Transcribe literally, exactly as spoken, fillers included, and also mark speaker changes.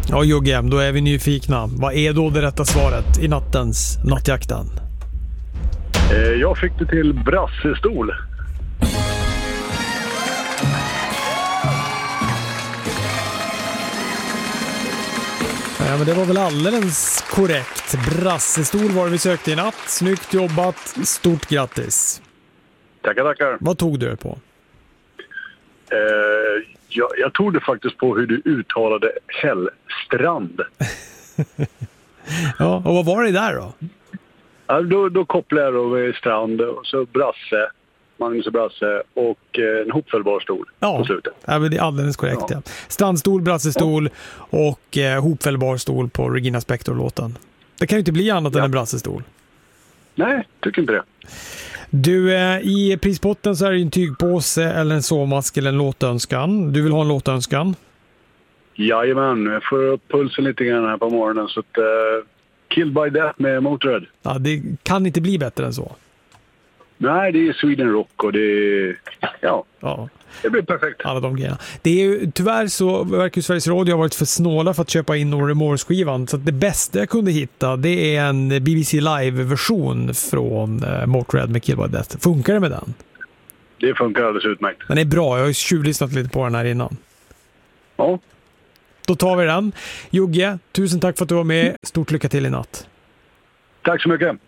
Speaker 1: Ja, Jugge, då är vi nyfikna. Vad är då det rätta svaret i nattens nattjakten?
Speaker 2: Eh, jag fick det till brassestol.
Speaker 1: Ja, men det var väl alldeles korrekt. Brassestol var det vi sökte i natt. Snyggt jobbat. Stort grattis.
Speaker 2: Tackar, tackar.
Speaker 1: Vad tog du på?
Speaker 2: Eh, jag, jag tog det faktiskt på hur du uttalade Hällstrand.
Speaker 1: Ja, och vad var det där då?
Speaker 2: Ja, då, då kopplade jag då med strand och så brasse, Magnus och brasse och eh, en hopfällbar stol
Speaker 1: ja.
Speaker 2: på slutet.
Speaker 1: Ja, men det är alldeles korrekt. Ja. Ja. Strandstol, brassestol ja. och eh, hopfällbar stol på Regina Spektor-låten. Det kan ju inte bli annat ja. än en brassestol.
Speaker 2: Nej, tycker inte det.
Speaker 1: Du, eh, i prispotten så är det en tygpåse eller en sovmask eller en låtönskan. Du vill ha en låtönskan?
Speaker 2: Jajamän, jag får upp pulsen lite grann här på morgonen så att... Eh, Killed by Death med Motörhead.
Speaker 1: Ja, det kan inte bli bättre än så.
Speaker 2: Nej, det är Sweden Rock och det är... Ja,
Speaker 1: ja.
Speaker 2: det blir perfekt.
Speaker 1: Alla de grejerna. Det är ju, tyvärr så verkar Sveriges Radio ha varit för snåla för att köpa in No Remorse-skivan. Så att det bästa jag kunde hitta, det är en B B C Live-version från uh, Motörhead med Killed by Death. Funkar det med den?
Speaker 2: Det funkar alldeles utmärkt.
Speaker 1: Den är bra, jag har ju tjuvlyssnat lite på den här innan.
Speaker 2: Ja.
Speaker 1: Då tar vi den. Jugge, tusen tack för att du var med. Stort lycka till i natt.
Speaker 2: Tack så mycket.